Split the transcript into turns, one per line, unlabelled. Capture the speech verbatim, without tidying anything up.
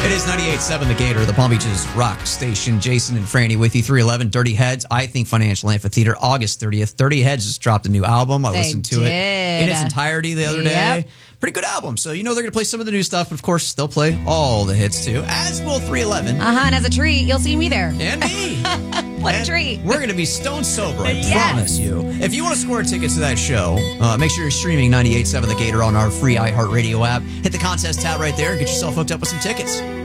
It is ninety-eight point seven The Gator, the Palm Beaches rock station. Jason and Franny with you. three eleven Dirty Heads, I Think Financial Amphitheater, August thirtieth. Dirty Heads just dropped a new album. I
They
listened to
did.
it in its entirety the other
Yep.
day. Pretty good album. So, you know, they're going to play some of the new stuff. But, of course, they'll play all the hits, too, as will three eleven.
Uh-huh, and as a treat, you'll see me there.
And me.
What
And
a treat.
We're going to be stone sober, I
Yes.
promise you. If you want to score tickets to that show, uh, make sure you're streaming ninety-eight point seven The Gator on our free iHeartRadio app. Hit the contest tab right there and get yourself hooked up with some tickets.